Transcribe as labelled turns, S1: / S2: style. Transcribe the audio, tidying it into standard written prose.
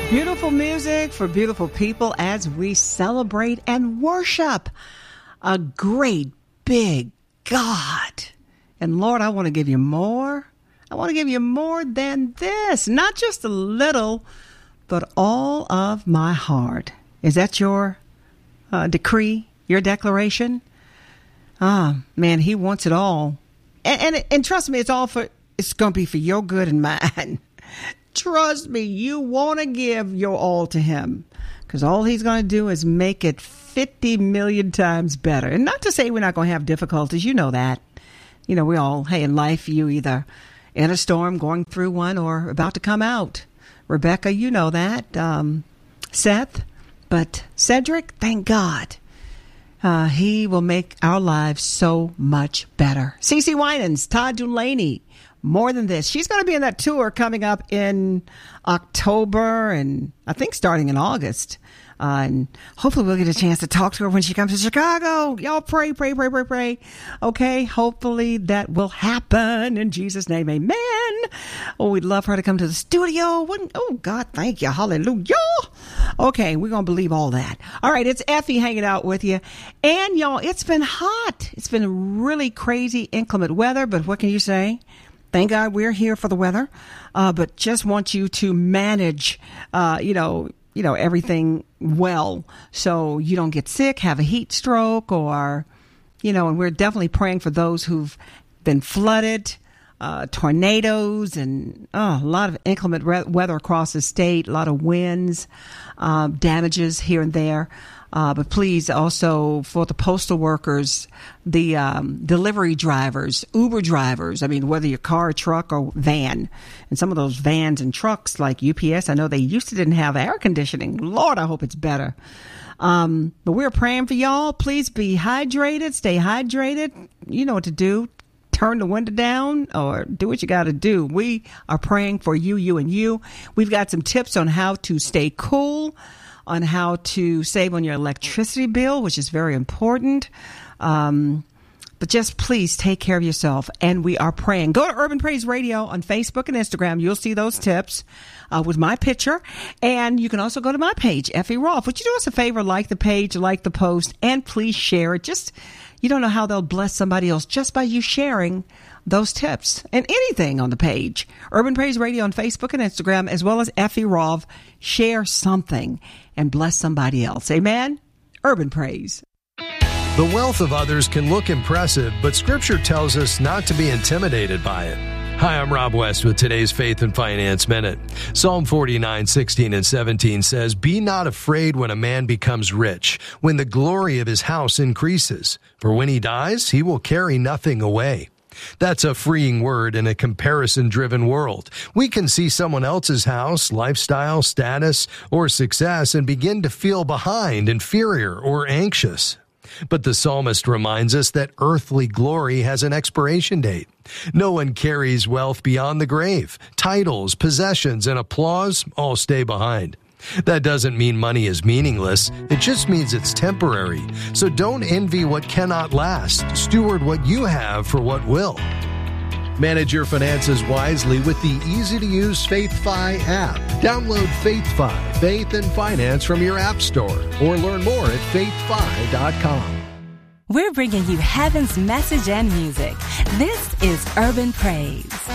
S1: Beautiful music for beautiful people as we celebrate and worship a great big God. And Lord, I want to give you more. I want to give you more than this, not just a little, but all of my heart. Is that your decree, your declaration? Man, he wants it all. And trust me, it's going to be for your good and mine. Trust me, you want to give your all to him, because all he's going to do is make it 50 million times better. And not to say we're not going to have difficulties. You know that. You know, we all, hey, in life, you either in a storm, going through one, or about to come out. Rebecca, you know that. Seth, but Cedric, thank God. He will make our lives so much better. CeCe Winans, Todd Dulaney, More Than This. She's going to be in that tour coming up in October and I think starting in August. And hopefully we'll get a chance to talk to her when she comes to Chicago. Y'all pray. Okay, hopefully that will happen in Jesus' name. Amen. Oh, we'd love her to come to the studio. Oh, God, thank you. Hallelujah. Okay, we're going to believe all that. All right, it's Effie hanging out with you. And, y'all, it's been hot. It's been really crazy, inclement weather, but what can you say? Thank God we're here for the weather. But just want you to manage, everything well, so you don't get sick, have a heat stroke, or, and we're definitely praying for those who've been flooded, tornadoes, and a lot of inclement weather across the state, a lot of winds, damages here and there. But please also for the postal workers, the delivery drivers, Uber drivers, whether your car, truck, or van. And some of those vans and trucks like UPS, I know they used to didn't have air conditioning. Lord, I hope it's better. But we're praying for y'all. Please be hydrated. Stay hydrated. You know what to do. Turn the window down or do what you got to do. We are praying for you, and you. We've got some tips on how to stay cool, on how to save on your electricity bill, which is very important. But just please take care of yourself. And we are praying. Go to Urban Praise Radio on Facebook and Instagram. You'll see those tips with my picture. And you can also go to my page, Effie Rolfe. Would you do us a favor? Like the page, like the post, and please share it. You don't know how they'll bless somebody else just by you sharing those tips and anything on the page. Urban Praise Radio on Facebook and Instagram, as well as Effie Rolfe. Share something and bless somebody else. Amen? Urban Praise.
S2: The wealth of others can look impressive, but Scripture tells us not to be intimidated by it. Hi, I'm Rob West with today's Faith and Finance Minute. Psalm 49:16 and 17 says, "Be not afraid when a man becomes rich, when the glory of his house increases. For when he dies, he will carry nothing away." That's a freeing word in a comparison-driven world. We can see someone else's house, lifestyle, status, or success and begin to feel behind, inferior, or anxious. But the psalmist reminds us that earthly glory has an expiration date. No one carries wealth beyond the grave. Titles, possessions, and applause all stay behind. That doesn't mean money is meaningless. It just means it's temporary. So don't envy what cannot last. Steward what you have for what will. Manage your finances wisely with the easy-to-use FaithFi app. Download FaithFi, Faith and Finance from your app store, or learn more at faithfi.com.
S3: We're bringing you heaven's message and music. This is Urban Praise.